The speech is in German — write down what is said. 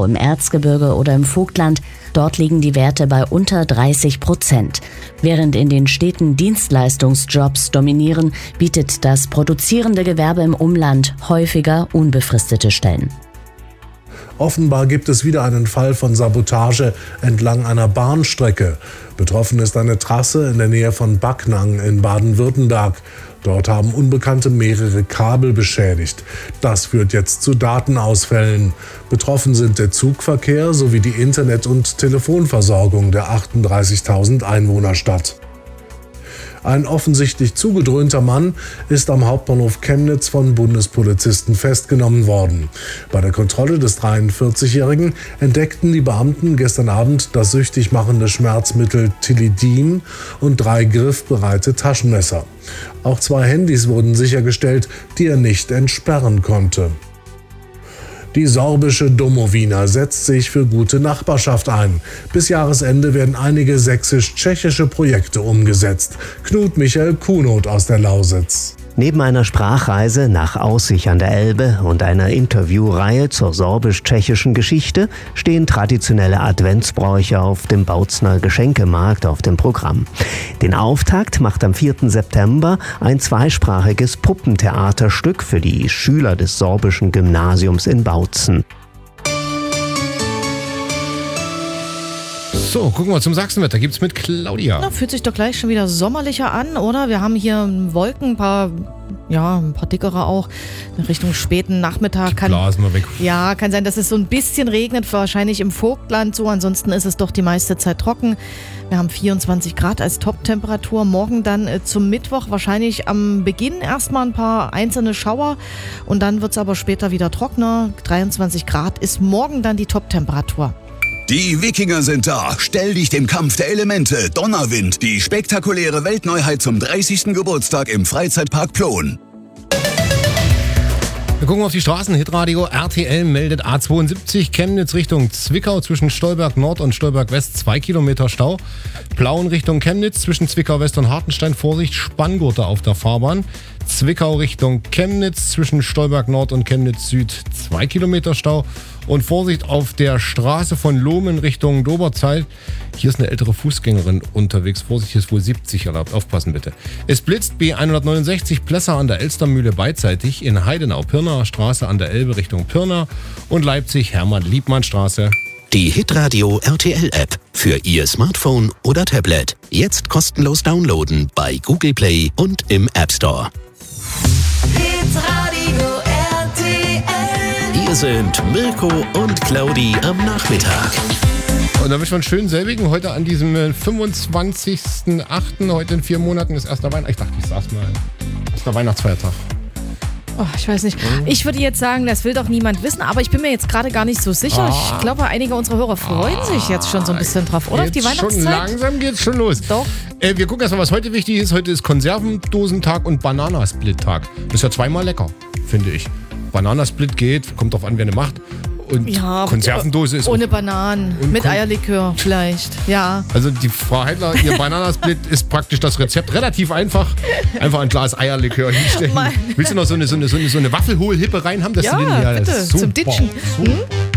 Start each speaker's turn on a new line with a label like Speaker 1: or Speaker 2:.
Speaker 1: Wachau im Erzgebirge oder im Vogtland. Dort liegen die Werte bei unter 30%. Während in den Städten Dienstleistungsjobs dominieren, bietet das produzierende Gewerbe im Umland häufiger unbefristete Stellen.
Speaker 2: Offenbar gibt es wieder einen Fall von Sabotage entlang einer Bahnstrecke. Betroffen ist eine Trasse in der Nähe von Backnang in Baden-Württemberg. Dort haben Unbekannte mehrere Kabel beschädigt. Das führt jetzt zu Datenausfällen. Betroffen sind der Zugverkehr sowie die Internet- und Telefonversorgung der 38.000 Einwohnerstadt. Ein offensichtlich zugedröhnter Mann ist am Hauptbahnhof Chemnitz von Bundespolizisten festgenommen worden. Bei der Kontrolle des 43-Jährigen entdeckten die Beamten gestern Abend das süchtig machende Schmerzmittel Tilidin und 3 griffbereite Taschenmesser. Auch 2 Handys wurden sichergestellt, die er nicht entsperren konnte. Die sorbische Domowina setzt sich für gute Nachbarschaft ein. Bis Jahresende werden einige sächsisch-tschechische Projekte umgesetzt. Knut Michael Kuhnot aus der Lausitz.
Speaker 3: Neben einer Sprachreise nach Aussich an der Elbe und einer Interviewreihe zur sorbisch-tschechischen Geschichte stehen traditionelle Adventsbräuche auf dem Bautzner Geschenkemarkt auf dem Programm. Den Auftakt macht am 4. September ein zweisprachiges Puppentheaterstück für die Schüler des sorbischen Gymnasiums in Bautzen.
Speaker 4: So, gucken wir zum Sachsenwetter. Gibt's mit Claudia.
Speaker 5: Na, fühlt sich doch gleich schon wieder sommerlicher an, oder? Wir haben hier Wolken, ein paar dickere auch. In Richtung späten Nachmittag
Speaker 4: Blasen wir weg.
Speaker 5: Ja, kann sein, dass es so ein bisschen regnet, wahrscheinlich im Vogtland so. Ansonsten ist es doch die meiste Zeit trocken. Wir haben 24 Grad als Top-Temperatur. Morgen dann zum Mittwoch wahrscheinlich am Beginn erstmal ein paar einzelne Schauer. Und dann wird es aber später wieder trockener. 23 Grad ist morgen dann die Top-Temperatur.
Speaker 6: Die Wikinger sind da. Stell dich dem Kampf der Elemente. Donnerwind. Die spektakuläre Weltneuheit zum 30. Geburtstag im Freizeitpark Plon.
Speaker 4: Wir gucken auf die Straßen. Hitradio RTL meldet A72 Chemnitz Richtung Zwickau zwischen Stolberg Nord und Stolberg West 2 Kilometer Stau. Plauen Richtung Chemnitz zwischen Zwickau West und Hartenstein. Vorsicht, Spanngurte auf der Fahrbahn. Zwickau Richtung Chemnitz zwischen Stolberg Nord und Chemnitz Süd 2 Kilometer Stau. Und Vorsicht auf der Straße von Lohmen Richtung Doberzeit. Hier ist eine ältere Fußgängerin unterwegs. Vorsicht, hier ist wohl 70 erlaubt. Aufpassen bitte. Es blitzt B169 Plesser an der Elstermühle beidseitig in Heidenau-Pirnaer Straße an der Elbe Richtung Pirna und Leipzig Hermann-Liebmann-Straße.
Speaker 7: Die Hitradio RTL App für Ihr Smartphone oder Tablet. Jetzt kostenlos downloaden bei Google Play und im App Store.
Speaker 8: Hitradio RTL.
Speaker 7: Hier sind Mirko und Claudi am Nachmittag.
Speaker 4: Und dann wünschen wir einen schönen selbigen heute an diesem 25.08. Heute in 4 Monaten ist erster Weihnachten. Ich dachte, ich sag's mal. Erster Weihnachtsfeiertag.
Speaker 5: Oh, ich weiß nicht. Ich würde jetzt sagen, das will doch niemand wissen, aber ich bin mir jetzt gerade gar nicht so sicher. Ich glaube, einige unserer Hörer freuen sich jetzt schon so ein bisschen drauf, oder? Auf die Weihnachtszeit?
Speaker 4: Schon langsam geht's schon los.
Speaker 5: Doch.
Speaker 4: Wir gucken erstmal, was heute wichtig ist. Heute ist Konservendosentag und Bananasplit-Tag. Das ist ja zweimal lecker, finde ich. Bananasplit geht, kommt drauf an, wer eine macht. Und Konservendose ist
Speaker 5: ohne Bananen, mit Eierlikör vielleicht, ja.
Speaker 4: Also die Frau Heidler, ihr Bananasplit ist praktisch das Rezept. Relativ einfach. Einfach ein Glas Eierlikör hinstellen. Willst du noch so eine Waffelhohlhippe rein haben? Dass du den,
Speaker 5: bitte,
Speaker 4: super,
Speaker 5: zum Ditchen.
Speaker 4: Super.